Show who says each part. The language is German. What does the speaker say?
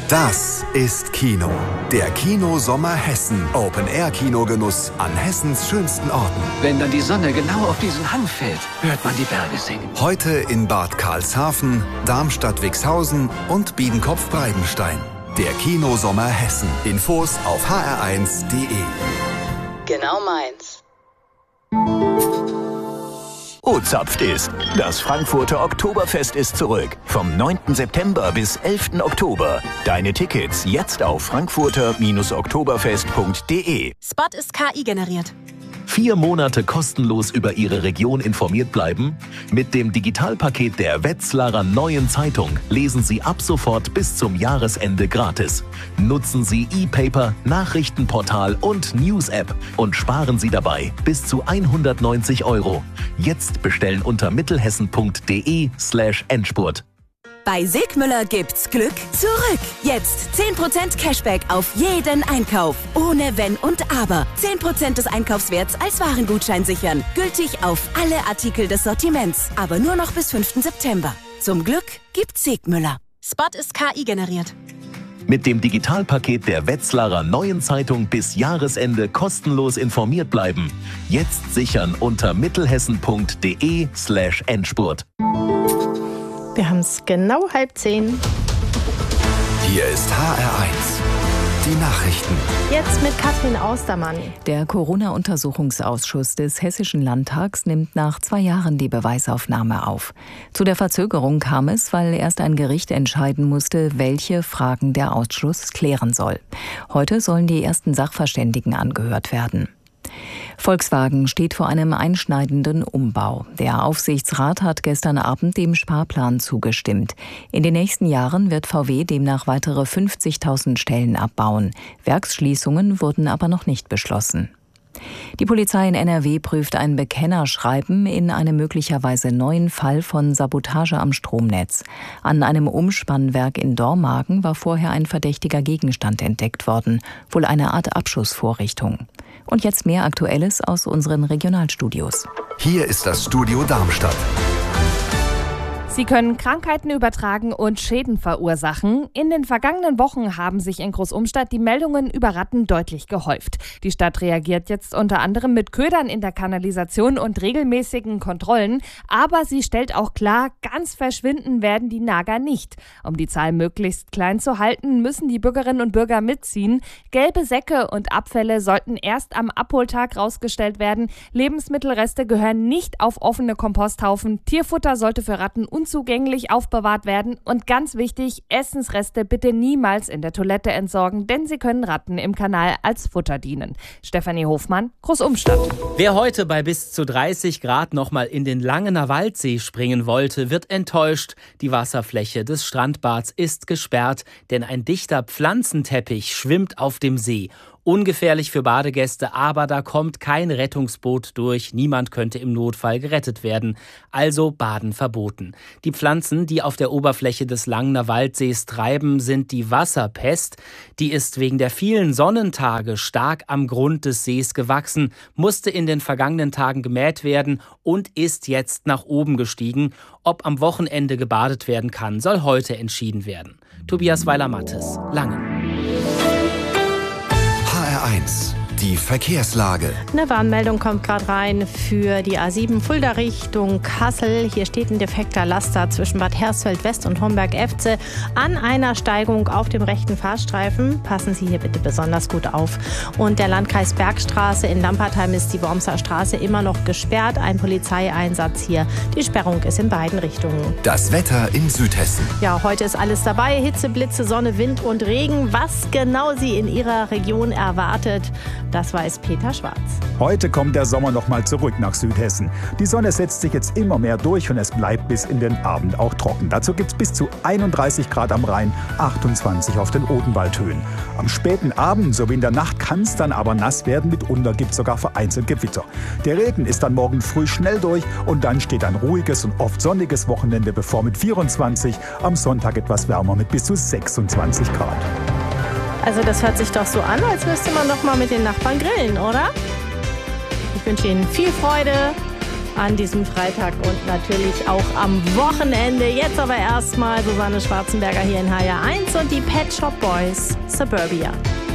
Speaker 1: Das ist Kino. Der Kino-Sommer Hessen. Open-Air-Kinogenuss an Hessens schönsten Orten.
Speaker 2: Wenn dann die Sonne genau auf diesen Hang fällt, hört man die Berge singen.
Speaker 1: Heute in Bad Karlshafen, Darmstadt-Wixhausen und Biedenkopf-Breidenstein. Der Kino-Sommer Hessen. Infos auf hr1.de.
Speaker 3: Genau meins.
Speaker 4: Zapft ist. Das Frankfurter Oktoberfest ist zurück. Vom 9. September bis 11. Oktober. Deine Tickets jetzt auf frankfurter-oktoberfest.de.
Speaker 5: Spot ist KI generiert.
Speaker 6: 4 Monate kostenlos über Ihre Region informiert bleiben? Mit dem Digitalpaket der Wetzlarer Neuen Zeitung lesen Sie ab sofort bis zum Jahresende gratis. Nutzen Sie E-Paper, Nachrichtenportal und News-App und sparen Sie dabei bis zu 190 €. Jetzt bestellen unter mittelhessen.de/Endspurt.
Speaker 5: Bei Sigmüller gibt's Glück zurück. Jetzt 10% Cashback auf jeden Einkauf. Ohne Wenn und Aber. 10% des Einkaufswerts als Warengutschein sichern. Gültig auf alle Artikel des Sortiments. Aber nur noch bis 5. September. Zum Glück gibt's Sigmüller. Spot ist KI generiert.
Speaker 6: Mit dem Digitalpaket der Wetzlarer Neuen Zeitung bis Jahresende kostenlos informiert bleiben. Jetzt sichern unter mittelhessen.de/Endspurt.
Speaker 7: Wir haben es genau 9:30.
Speaker 1: Hier ist HR1. Die Nachrichten.
Speaker 7: Jetzt mit Katrin Austermann.
Speaker 8: Der Corona-Untersuchungsausschuss des Hessischen Landtags nimmt nach 2 Jahren die Beweisaufnahme auf. Zu der Verzögerung kam es, weil erst ein Gericht entscheiden musste, welche Fragen der Ausschuss klären soll. Heute sollen die ersten Sachverständigen angehört werden. Volkswagen steht vor einem einschneidenden Umbau. Der Aufsichtsrat hat gestern Abend dem Sparplan zugestimmt. In den nächsten Jahren wird VW demnach weitere 50.000 Stellen abbauen. Werksschließungen wurden aber noch nicht beschlossen. Die Polizei in NRW prüft ein Bekennerschreiben in einem möglicherweise neuen Fall von Sabotage am Stromnetz. An einem Umspannwerk in Dormagen war vorher ein verdächtiger Gegenstand entdeckt worden, wohl eine Art Abschussvorrichtung. Und jetzt mehr Aktuelles aus unseren Regionalstudios.
Speaker 1: Hier ist das Studio Darmstadt.
Speaker 9: Sie können Krankheiten übertragen und Schäden verursachen. In den vergangenen Wochen haben sich in Großumstadt die Meldungen über Ratten deutlich gehäuft. Die Stadt reagiert jetzt unter anderem mit Ködern in der Kanalisation und regelmäßigen Kontrollen. Aber sie stellt auch klar, ganz verschwinden werden die Nager nicht. Um die Zahl möglichst klein zu halten, müssen die Bürgerinnen und Bürger mitziehen. Gelbe Säcke und Abfälle sollten erst am Abholtag rausgestellt werden. Lebensmittelreste gehören nicht auf offene Komposthaufen. Tierfutter sollte für Ratten unzugänglich aufbewahrt werden und ganz wichtig, Essensreste bitte niemals in der Toilette entsorgen, denn sie können Ratten im Kanal als Futter dienen. Stefanie Hofmann, Großumstadt.
Speaker 10: Wer heute bei bis zu 30 Grad nochmal in den Langener Waldsee springen wollte, wird enttäuscht. Die Wasserfläche des Strandbads ist gesperrt, denn ein dichter Pflanzenteppich schwimmt auf dem See. Ungefährlich für Badegäste, aber da kommt kein Rettungsboot durch. Niemand könnte im Notfall gerettet werden. Also Baden verboten. Die Pflanzen, die auf der Oberfläche des Langener Waldsees treiben, sind die Wasserpest. Die ist wegen der vielen Sonnentage stark am Grund des Sees gewachsen, musste in den vergangenen Tagen gemäht werden und ist jetzt nach oben gestiegen. Ob am Wochenende gebadet werden kann, soll heute entschieden werden. Tobias Weiler-Mattes, Langen.
Speaker 1: HR1, die Verkehrslage.
Speaker 7: Eine Warnmeldung kommt gerade rein für die A7 Fulda Richtung Kassel. Hier steht ein defekter Laster zwischen Bad Hersfeld West und Homberg-Efze an einer Steigung auf dem rechten Fahrstreifen. Passen Sie hier bitte besonders gut auf. Und der Landkreis Bergstraße in Lampertheim ist die Wormser Straße immer noch gesperrt. Ein Polizeieinsatz hier. Die Sperrung ist in beiden Richtungen.
Speaker 1: Das Wetter in Südhessen.
Speaker 7: Ja, heute ist alles dabei. Hitze, Blitze, Sonne, Wind und Regen. Was genau Sie in Ihrer Region erwartet, das weiß Peter Schwarz.
Speaker 11: Heute kommt der Sommer noch mal zurück nach Südhessen. Die Sonne setzt sich jetzt immer mehr durch und es bleibt bis in den Abend auch trocken. Dazu gibt es bis zu 31 Grad am Rhein, 28 auf den Odenwaldhöhen. Am späten Abend sowie in der Nacht kann es dann aber nass werden. Mitunter gibt es sogar vereinzelt Gewitter. Der Regen ist dann morgen früh schnell durch und dann steht ein ruhiges und oft sonniges Wochenende bevor mit 24, am Sonntag etwas wärmer mit bis zu 26 Grad.
Speaker 7: Also das hört sich doch so an, als müsste man noch mal mit den Nachbarn grillen, oder? Ich wünsche Ihnen viel Freude an diesem Freitag und natürlich auch am Wochenende. Jetzt aber erstmal Susanne Schwarzenberger hier in HR1 und die Pet Shop Boys, Suburbia.